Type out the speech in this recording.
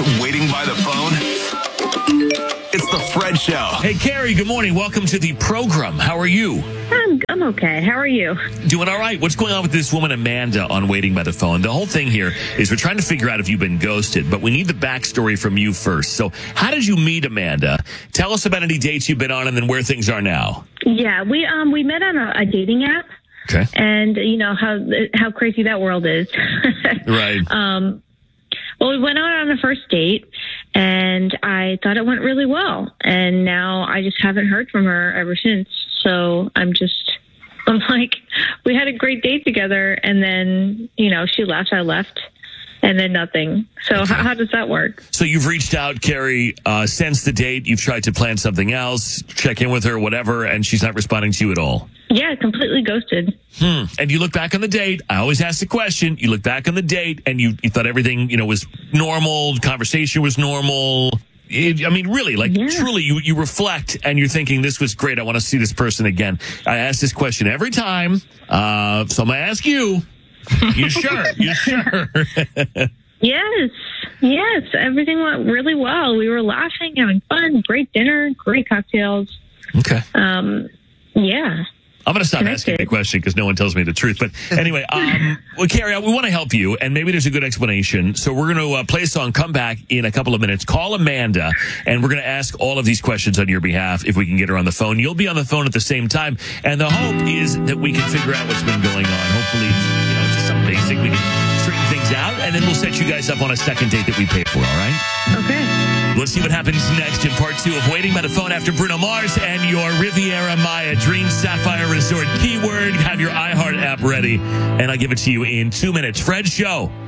waiting by the phone? It's the Fred Show. Hey, Carrie, good morning. Welcome to the program. How are you? I'm okay. How are you? Doing all right. What's going on with this woman, Amanda, on Waiting by the Phone? The whole thing here is we're trying to figure out if you've been ghosted, but we need the backstory from you first. So how did you meet Amanda? Tell us about any dates you've been on and then where things are now. Yeah, we met on a dating app. Okay. And you know how crazy that world is. Right. Well, we went out on a first date, and I thought it went really well. And now I just haven't heard from her ever since. So I'm like, we had a great date together, and then, you know, she left, I left, and then nothing. So Okay. how does that work? So you've reached out, Carrie, since the date. You've tried to plan something else, check in with her, whatever, and she's not responding to you at all. Yeah, completely ghosted. And you look back on the date. I always ask the question. You look back on the date and you thought everything, you know, was normal. Conversation was normal. Really, truly, you reflect and you're thinking, this was great. I want to see this person again. I ask this question every time. So I'm going to ask you. You sure? You sure? Yes. Everything went really well. We were laughing, having fun, great dinner, great cocktails. Okay. Yeah. I'm going to stop asking the question because no one tells me the truth. But anyway, well, Carrie, we want to help you, and maybe there's a good explanation. So we're going to play a song, come back in a couple of minutes, call Amanda, and we're going to ask all of these questions on your behalf if we can get her on the phone. You'll be on the phone at the same time, and the hope is that we can figure out what's been going on. Hopefully, you know, just something basic. We can straighten things out, and then we'll set you guys up on a second date that we pay for, all right? Okay. Let's see what happens next in part 2 of Waiting by the Phone after Bruno Mars and your Riviera Maya Dream Sapphire Resort keyword. Have your iHeart app ready, and I'll give it to you in 2 minutes. Fred Show.